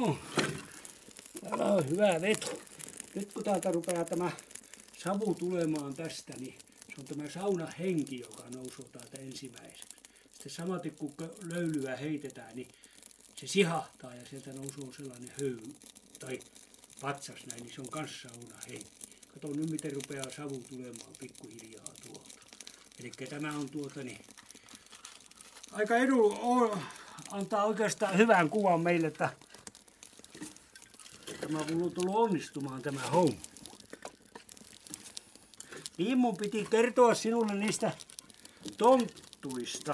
No, täällä on hyvä veto. Nyt kun täältä rupeaa tämä savu tulemaan tästä, niin se on tämä saunahenki, joka nousee täältä ensimmäiseksi. Sitten samaten kun löylyä heitetään, niin se sihahtaa ja sieltä nousee sellainen höyry tai patsas näin, niin se on kans saunahenki. Kato nyt miten rupeaa savu tulemaan pikkuhiljaa tuolta. Eli tämä on aika antaa oikeastaan hyvän kuvan meille, että tämä on tullut onnistumaan tämä homma. Niin mun piti kertoa sinulle niistä tonttuista.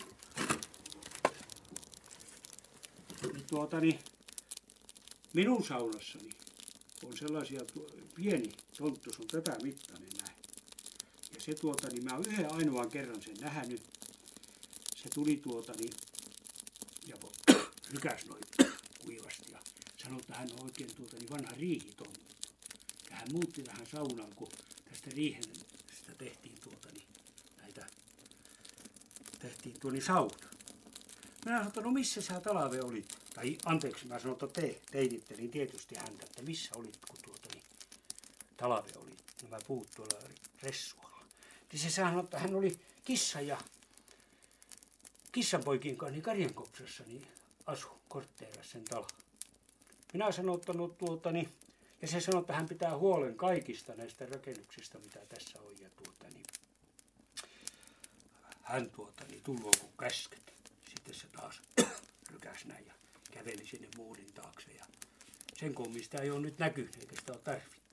Minun saunassani on sellaisia pieni tonttu, se on tätä mittainen näin. Ja se mä oon yhden ainoan kerran sen nähnyt. Se tuli ja lykäs noin kuivasti ja sanoi, että hän on oikein vanha riihitonttu. Ja hän muutti tähän saunaan, kun tästä riihestä tehtiin tehtiin sauna. Minä sanoin, että no missä sä talve olit? Tai anteeksi, mä sanoin, että teitittelin tietysti häntä, että missä olit, kun talve oli nämä puut tuolla Ressualla. Niin se sanoi, että hän oli kissanpoikien kanssa niin Karjankopsassa niin asu kortteerassa sen talon. Minä sanoin, että ja se sanoi, että hän pitää huolen kaikista näistä rakennuksista, mitä tässä on. Ja hän tullut kun käsket. Sitten se taas rykäs näin ja käveli sinne muurin taakse. Ja sen kummista ei ole nyt näkynyt, eikä sitä ole tarvittu.